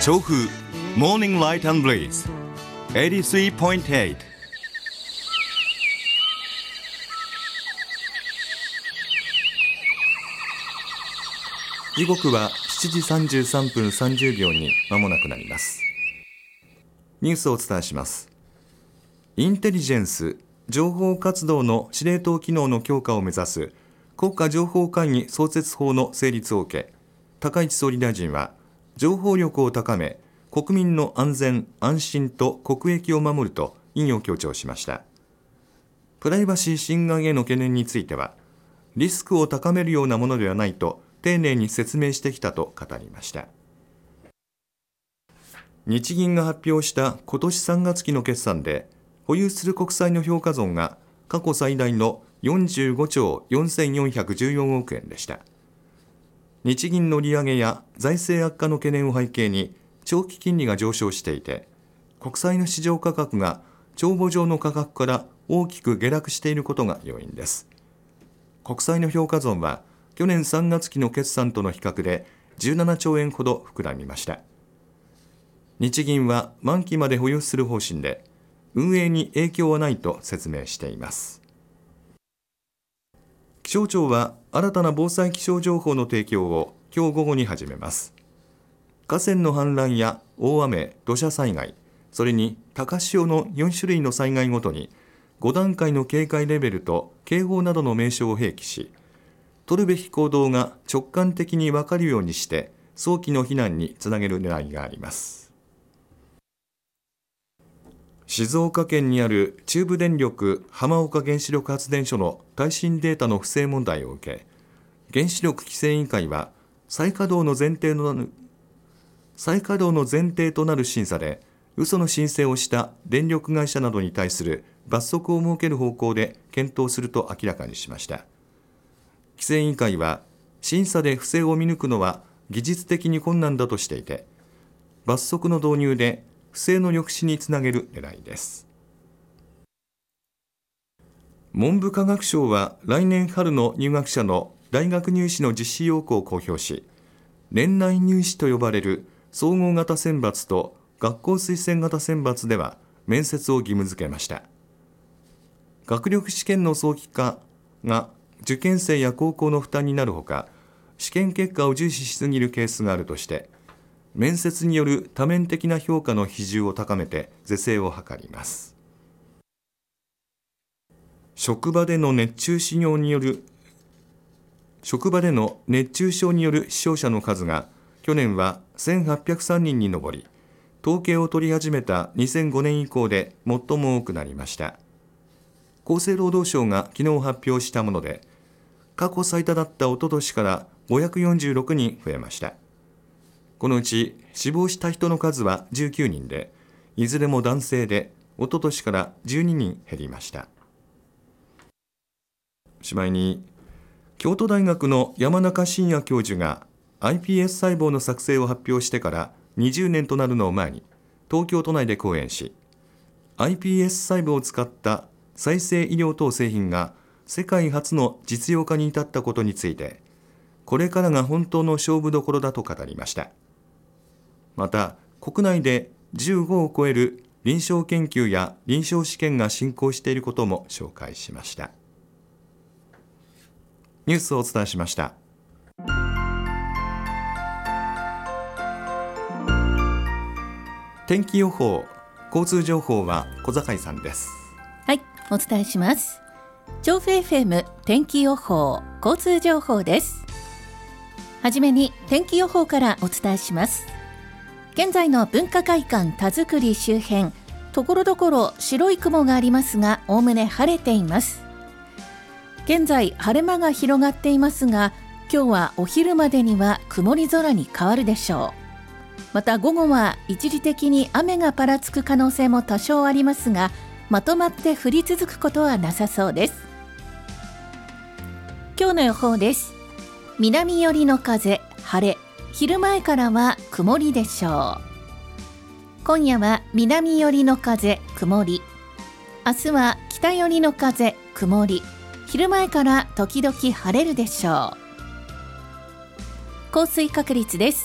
調布 Morning Light and Breeze 83.8。 時刻は7時33分30秒に間もなくなります。ニュースをお伝えします。インテリジェンス情報活動の司令塔機能の強化を目指す国家情報会議創設法の成立を受け、高市総理大臣は情報力を高め国民の安全安心と国益を守ると意義を強調しました。プライバシー侵害への懸念についてはリスクを高めるようなものではないと丁寧に説明してきたと語りました。日銀が発表した今年3月期の決算で保有する国債の評価損が過去最大の45兆4414億円でした。日銀の利上げや財政悪化の懸念を背景に長期金利が上昇していて、国債の市場価格が帳簿上の価格から大きく下落していることが要因です。国債の評価損は去年3月期の決算との比較で17兆円ほど膨らみました。日銀は満期まで保有する方針で運営に影響はないと説明しています。気象庁は新たな防災気象情報の提供を今日午後に始めます。河川の氾濫や大雨、土砂災害、それに高潮の4種類の災害ごとに5段階の警戒レベルと警報などの名称を併記し、取るべき行動が直感的に分かるようにして早期の避難につなげる狙いがあります。静岡県にある中部電力浜岡原子力発電所の耐震データの不正問題を受け、原子力規制委員会は再稼働の前提となる審査で嘘の申請をした電力会社などに対する罰則を設ける方向で検討すると明らかにしました。規制委員会は審査で不正を見抜くのは技術的に困難だとしていて、罰則の導入で不正の抑止につなげる狙いです。文部科学省は来年春の入学者の大学入試の実施要項を公表し、年内入試と呼ばれる総合型選抜と学校推薦型選抜では面接を義務付けました。学力試験の早期化が受験生や高校の負担になるほか、試験結果を重視しすぎるケースがあるとして、面接による多面的な評価の比重を高めて是正を図ります。職場での熱中症による死傷者の数が去年は1803人に上り、統計を取り始めた2005年以降で最も多くなりました。厚生労働省が昨日発表したもので、過去最多だったおととしから546人増えました。このうち死亡した人の数は19人で、いずれも男性でおととしから12人減りました。おしまいに、京都大学の山中伸弥教授が iPS 細胞の作成を発表してから20年となるのを前に東京都内で講演し、 iPS 細胞を使った再生医療等製品が世界初の実用化に至ったことについて、これからが本当の勝負どころだと語りました。また、国内で15を超える臨床研究や臨床試験が進行していることも紹介しました。ニュースをお伝えしました。天気予報、交通情報は小坂さんです。 はい、お伝えします。調布 FM 天気予報、交通情報です。はじめに天気予報からお伝えします。現在の文化会館田作周辺、ところどころ白い雲がありますが、おおむね晴れています。現在晴れ間が広がっていますが、今日はお昼までには曇り空に変わるでしょう。また午後は一時的に雨がぱらつく可能性も多少ありますが、まとまって降り続くことはなさそうです。今日の予報です。南寄りの風、晴れ、昼前からは曇りでしょう。今夜は南寄りの風、曇り。明日は北寄りの風、曇り。昼前から時々晴れるでしょう。降水確率です。